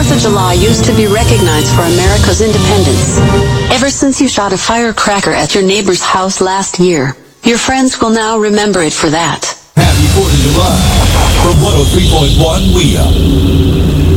4th of July used to be recognized for America's independence. Ever since you shot a firecracker at your neighbor's house last year, your friends will now remember it for that. Happy 4th of July from 103.1 We Up.